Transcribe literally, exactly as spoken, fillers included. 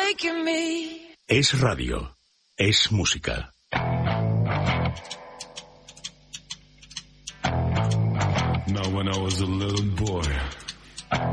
taking me. Es radio. Es música. Now when I was a little boy,